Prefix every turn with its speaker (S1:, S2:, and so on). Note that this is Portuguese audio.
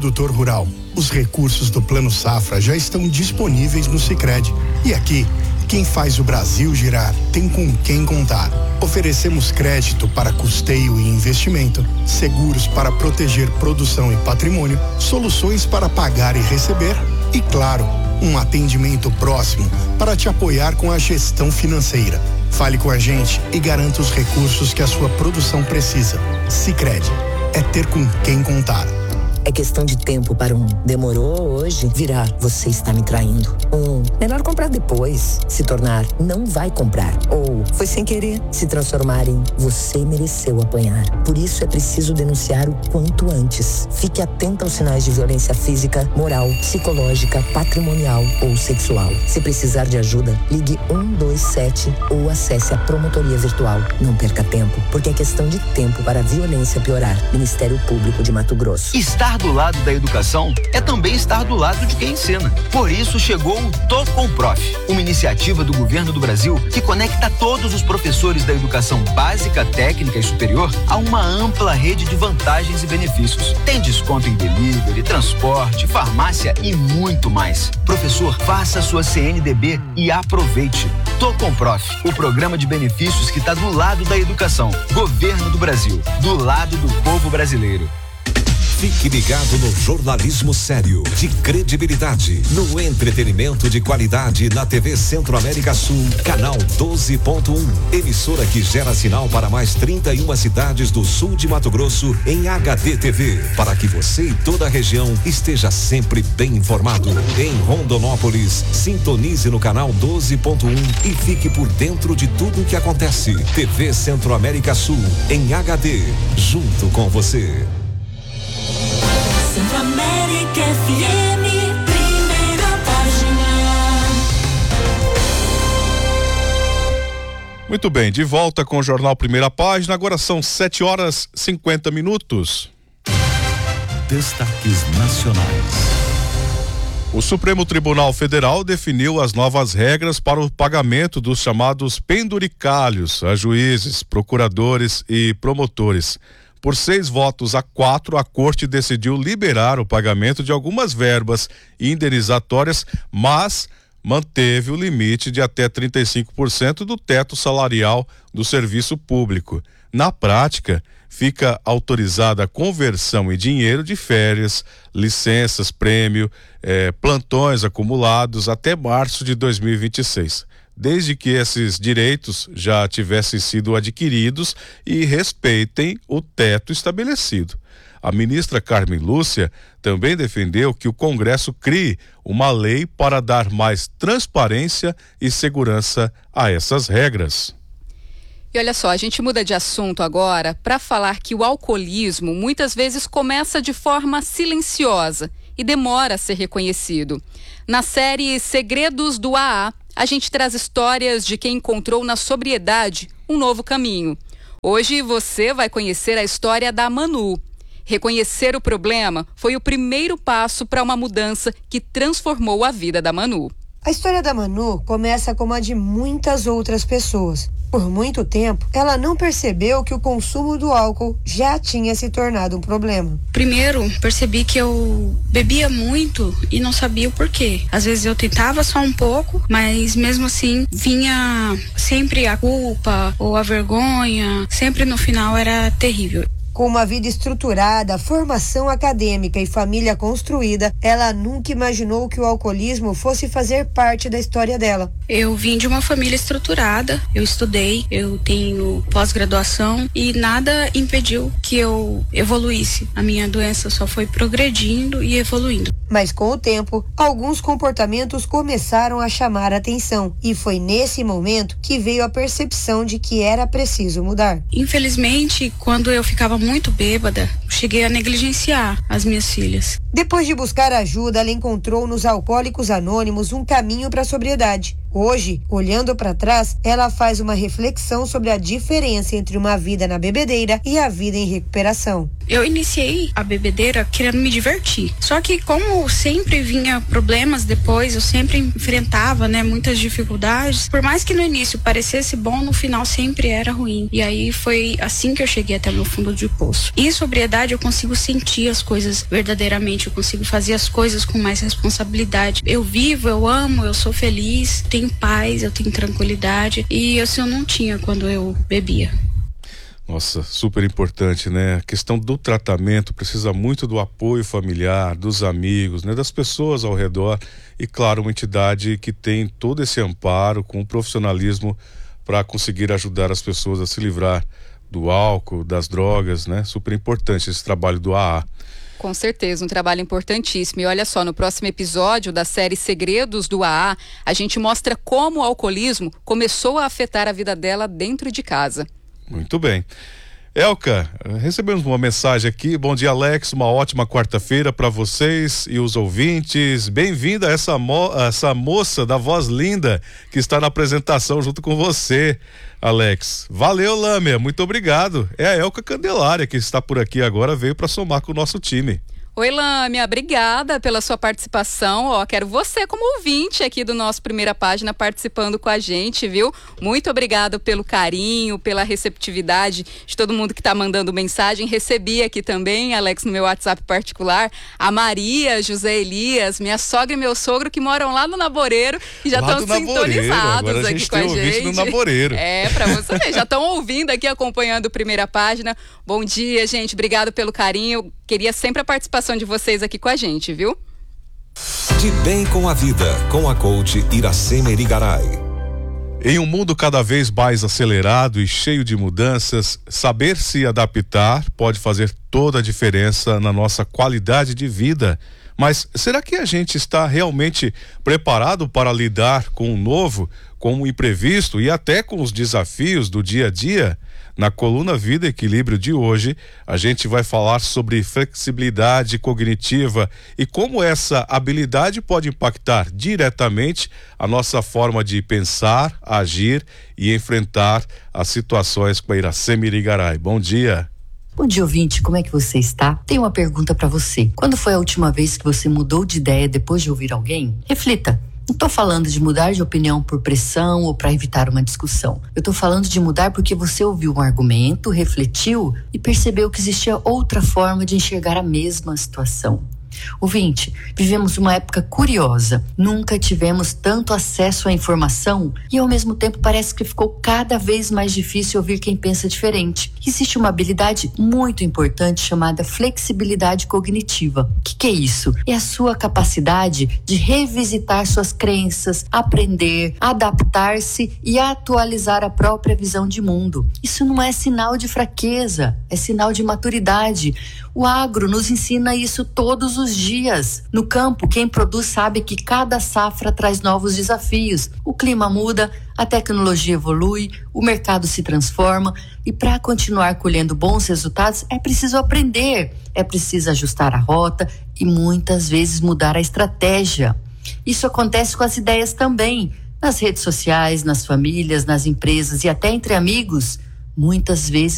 S1: produtor rural. Os recursos do Plano Safra já estão disponíveis no Sicredi. E aqui, quem faz o Brasil girar tem com quem contar. Oferecemos crédito para custeio e investimento, seguros para proteger produção e patrimônio, soluções para pagar e receber e, claro, um atendimento próximo para te apoiar com a gestão financeira. Fale com a gente e garanta os recursos que a sua produção precisa. Sicredi, é ter com quem contar.
S2: É questão de tempo para um demorou hoje virar você está me traindo. Melhor comprar depois, se tornar não vai comprar. Ou foi sem querer se transformar em você mereceu apanhar. Por isso é preciso denunciar o quanto antes. Fique atento aos sinais de violência física, moral, psicológica, patrimonial ou sexual. Se precisar de ajuda, ligue 127 ou acesse a promotoria virtual. Não perca tempo, porque é questão de tempo para a violência piorar. Ministério Público de Mato Grosso.
S3: Estar do lado da educação é também estar do lado de quem ensina. Por isso chegou o Tô com Prof, uma iniciativa do governo do Brasil que conecta todos os professores da educação básica, técnica e superior a uma ampla rede de vantagens e benefícios. Tem desconto em delivery, transporte, farmácia e muito mais. Professor, faça sua CNDB e aproveite. Tô com Prof, o programa de benefícios que está do lado da educação. Governo do Brasil, do lado do povo brasileiro.
S4: Fique ligado no jornalismo sério, de credibilidade, no entretenimento de qualidade na TV Centro-América Sul, canal 12.1. Emissora que gera sinal para mais 31 cidades do sul de Mato Grosso em HD TV, para que você e toda a região esteja sempre bem informado. Em Rondonópolis, sintonize no canal 12.1 e fique por dentro de tudo o que acontece. TV Centro-América Sul, em HD, junto com você.
S5: Centro-América FM, primeira página.
S6: Muito bem, de volta com o Jornal Primeira Página, agora são 7h50.
S4: Destaques nacionais.
S6: O Supremo Tribunal Federal definiu as novas regras para o pagamento dos chamados penduricalhos a juízes, procuradores e promotores. Por 6-4, a Corte decidiu liberar o pagamento de algumas verbas indenizatórias, mas manteve o limite de até 35% do teto salarial do serviço público. Na prática, fica autorizada a conversão em dinheiro de férias, licenças, prêmio, plantões acumulados até março de 2026. Desde que esses direitos já tivessem sido adquiridos e respeitem o teto estabelecido. A ministra Carmen Lúcia também defendeu que o Congresso crie uma lei para dar mais transparência e segurança a essas regras.
S7: E olha só, a gente muda de assunto agora para falar que o alcoolismo muitas vezes começa de forma silenciosa e demora a ser reconhecido. Na série Segredos do AA, a gente traz histórias de quem encontrou na sobriedade um novo caminho. Hoje você vai conhecer a história da Manu. Reconhecer o problema foi o primeiro passo para uma mudança que transformou a vida da Manu.
S8: A história da Manu começa como a de muitas outras pessoas. Por muito tempo, ela não percebeu que o consumo do álcool já tinha se tornado um problema.
S9: Primeiro, percebi que eu bebia muito e não sabia o porquê. Às vezes eu tentava só um pouco, mas mesmo assim vinha sempre a culpa ou a vergonha. Sempre no final era terrível.
S8: Com uma vida estruturada, formação acadêmica e família construída, ela nunca imaginou que o alcoolismo fosse fazer parte da história dela.
S9: Eu vim de uma família estruturada, eu estudei, eu tenho pós-graduação e nada impediu que eu evoluísse. A minha doença só foi progredindo e evoluindo.
S8: Mas com o tempo, alguns comportamentos começaram a chamar a atenção e foi nesse momento que veio a percepção de que era preciso mudar.
S9: Infelizmente, quando eu ficava muito bêbada, cheguei a negligenciar as minhas filhas.
S8: Depois de buscar ajuda, ela encontrou nos Alcoólicos Anônimos um caminho para a sobriedade. Hoje, olhando para trás, ela faz uma reflexão sobre a diferença entre uma vida na bebedeira e a vida em recuperação.
S9: Eu iniciei a bebedeira querendo me divertir. Só que como sempre vinha problemas depois, eu sempre enfrentava, muitas dificuldades. Por mais que no início parecesse bom, no final sempre era ruim. E aí foi assim que eu cheguei até meu fundo de poço. E sobriedade, eu consigo sentir as coisas verdadeiramente, eu consigo fazer as coisas com mais responsabilidade. Eu vivo, eu amo, eu sou feliz, tenho paz, eu tenho tranquilidade. E isso eu não tinha quando eu bebia.
S6: Nossa, super importante, né? A questão do tratamento precisa muito do apoio familiar, dos amigos, das pessoas ao redor e, claro, uma entidade que tem todo esse amparo com profissionalismo para conseguir ajudar as pessoas a se livrar do álcool, das drogas, Super importante esse trabalho do AA.
S7: Com certeza, um trabalho importantíssimo. E olha só, no próximo episódio da série Segredos do AA, a gente mostra como o alcoolismo começou a afetar a vida dela dentro de casa.
S6: Muito bem. Elka, recebemos uma mensagem aqui. Bom dia, Alex. Uma ótima quarta-feira para vocês e os ouvintes. Bem-vinda essa moça da voz linda que está na apresentação junto com você, Alex. Valeu, Lâmia. Muito obrigado. É a Elka Candelária que está por aqui agora, veio para somar com o nosso time.
S7: Oi, Lâmia, obrigada pela sua participação. Quero você como ouvinte aqui do nosso Primeira Página participando com a gente, viu? Muito obrigada pelo carinho, pela receptividade de todo mundo que está mandando mensagem. Recebi aqui também, Alex, no meu WhatsApp particular, a Maria, José Elias, minha sogra e meu sogro que moram lá no Naboreiro e já estão sintonizados aqui com a gente.
S6: No Naboreiro.
S7: Pra você ver, já estão ouvindo aqui, acompanhando o Primeira Página. Bom dia, gente, obrigado pelo carinho. Queria sempre a participação de vocês aqui com a gente, viu?
S4: De bem com a vida, com a coach Iracema Erigaray.
S6: Em um mundo cada vez mais acelerado e cheio de mudanças, saber se adaptar pode fazer toda a diferença na nossa qualidade de vida. Mas será que a gente está realmente preparado para lidar com o novo, com o imprevisto e até com os desafios do dia a dia? Na coluna Vida e Equilíbrio de hoje, a gente vai falar sobre flexibilidade cognitiva e como essa habilidade pode impactar diretamente a nossa forma de pensar, agir e enfrentar as situações com a Iracema Erigaray. Bom dia.
S10: Bom dia, ouvinte, como é que você está? Tenho uma pergunta para você. Quando foi a última vez que você mudou de ideia depois de ouvir alguém? Reflita. Não estou falando de mudar de opinião por pressão ou para evitar uma discussão. Eu estou falando de mudar porque você ouviu um argumento, refletiu e percebeu que existia outra forma de enxergar a mesma situação. Ouvinte, vivemos uma época curiosa. Nunca tivemos tanto acesso à informação e ao mesmo tempo parece que ficou cada vez mais difícil ouvir quem pensa diferente. Existe uma habilidade muito importante chamada flexibilidade cognitiva. O que é isso? É a sua capacidade de revisitar suas crenças, aprender, adaptar-se e atualizar a própria visão de mundo. Isso não é sinal de fraqueza, é sinal de maturidade. O agro nos ensina isso todos os dias. No campo, quem produz sabe que cada safra traz novos desafios. O clima muda, a tecnologia evolui, o mercado se transforma e para continuar colhendo bons resultados é preciso aprender, é preciso ajustar a rota e muitas vezes mudar a estratégia. Isso acontece com as ideias também, nas redes sociais, nas famílias, nas empresas e até entre amigos. Muitas vezes